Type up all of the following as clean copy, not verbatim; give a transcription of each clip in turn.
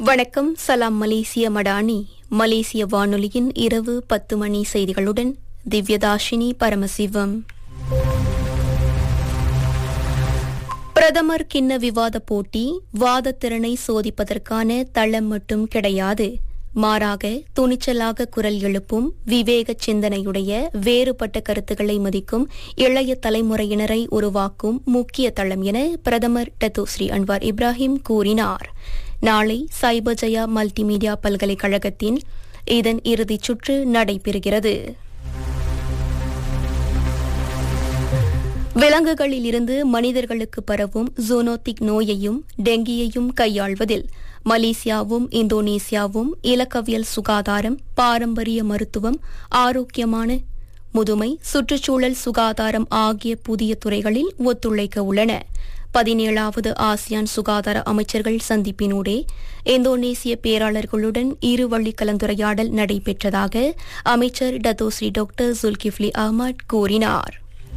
வணக்கம். சலாம் மலேசிய மடானி. மலேசிய வானொலியின் இரவு 10 மணி செய்திகளுடன் திவ்யதாஷினி பரமசிவம். பிரதமர் கிண்ண விவாத போட்டி வாதத்திறனை சோதிப்பதற்கான தளம் மட்டும் கிடையாது. மாறாக துணிச்சலாக குரல் எழுப்பும் விவேக சிந்தனையுடைய வேறுபட்ட கருத்துக்களை மதிக்கும் இளைய தலைமுறையினரை உருவாக்கும் முக்கிய தளம் என பிரதமர் டத்தோஸ்ரீ அன்வார் இப்ராஹிம் கூறினார். நாளை சைபஜயா மல்டிமீடியா பல்கலைக்கழகத்தின் இதன் இறுதிச் சுற்று நடைபெறுகிறது. விலங்குகளில் இருந்து மனிதர்களுக்கு பரவும் ஜூனோட்டிக் நோயையும் டெங்கியையும் கையாள்வதில் மலேசியாவும் இந்தோனேசியாவும் இலக்கவியல் சுகாதாரம், பாரம்பரிய மருத்துவம், ஆரோக்கியமான முதுமை, சுற்றுச்சூழல் சுகாதாரம் ஆகிய புதிய துறைகளில் ஒத்துழைக்க உள்ளன. 17வது ஆசியான் சுகாதார அமைச்சர்கள் சந்திப்பினூடே இந்தோனேசிய பேராளர்களுடன் இருவழி கலந்துரையாடல் நடைபெற்றதாக அமைச்சர் டத்தோஸ்ரீ டாக்டர் ஜுல்கிஃப்லி அஹ்மத் கூறினார்.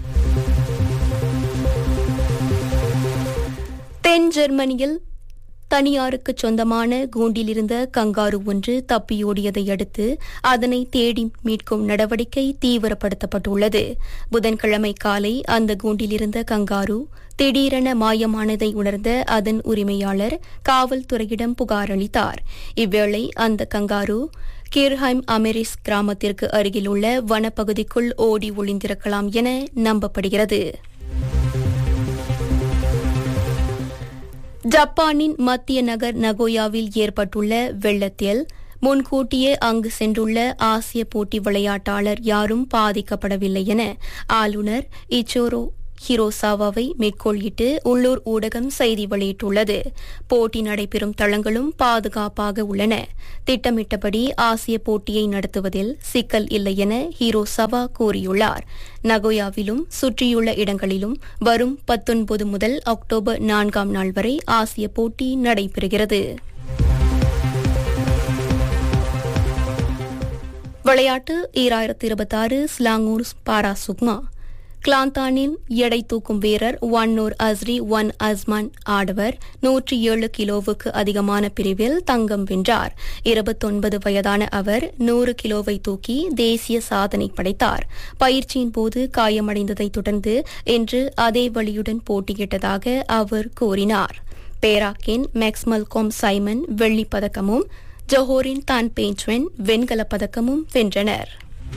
தென் ஜெர்மனியில் தனியாருக்கு சொந்தமான கூண்டிலிருந்த கங்காரு ஒன்று தப்பியோடியதை அடுத்து அதனை தேடி மீட்கும் நடவடிக்கை தீவிரப்படுத்தப்பட்டுள்ளது. புதன்கிழமை காலை அந்த கூண்டிலிருந்த கங்காரு திடீரென மாயமானதை உணர்ந்த அதன் உரிமையாளர் காவல்துறையிடம் புகார் அளித்தார். இவ்வேளை அந்த கங்காரு கீர்ஹைம் அமெரிஸ் கிராமத்திற்கு அருகிலுள்ள வனப்பகுதிக்குள் ஓடி ஒளிந்திருக்கலாம் என நம்பப்படுகிறது. ஜப்பானின் மத்திய நகர் நகோயாவில் ஏற்பட்டுள்ள வெள்ளத்தில் முன்கூட்டியே அங்கு சென்றுள்ள ஆசிய போட்டி விளையாட்டாளர் யாரும் பாதிக்கப்படவில்லை என ஆளுநர் இச்சோரோ ஹிரோசாவாவை மேற்கோளிட்டு உள்ளூர் ஊடகம் செய்தி வெளியிட்டுள்ளது. போட்டி நடைபெறும் தளங்களும் பாதுகாப்பாக உள்ளன. திட்டமிட்டபடி ஆசிய போட்டியை நடத்துவதில் சிக்கல் இல்லை என ஹிரோசாவா கூறியுள்ளார். நகோயாவிலும் சுற்றியுள்ள இடங்களிலும் வரும் 19 முதல் அக்டோபர் 4ஆம் நாள் வரை ஆசிய போட்டி நடைபெறுகிறது. விளையாட்டு 2026 ஸ்லாங்கூர் பாரா சுக்மா கிளாந்தானின் எடை தூக்கும் வீரர் ஒன்னூர் அஸ்ரி ஒன் அஸ்மான் ஆடவர் 107 கிலோவுக்கு அதிகமான பிரிவில் தங்கம் வென்றார். 29 வயதான அவர் 100 கிலோவை தூக்கி தேசிய சாதனை படைத்தார். பயிற்சியின் போது காயமடைந்ததை தொடர்ந்து இன்று அதே வழியுடன் போட்டியிட்டதாக அவர் கூறினார். பேராக்கின் மேக்ஸ்மல்கோம் சைமன் வெள்ளிப் பதக்கமும் ஜொஹோரின் தான் பேஞ்ச்வென் வெண்கலப் பதக்கமும் வென்றனர்.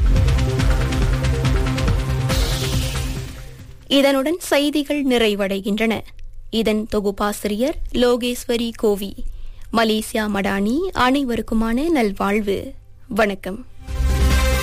இதனுடன் செய்திகள் நிறைவடைகின்றன. இதன் தொகுப்பாசிரியர் லோகேஸ்வரி கோவி. மலேசியா மடானி. அனைவருக்குமான நல்வாழ்வு. வணக்கம்.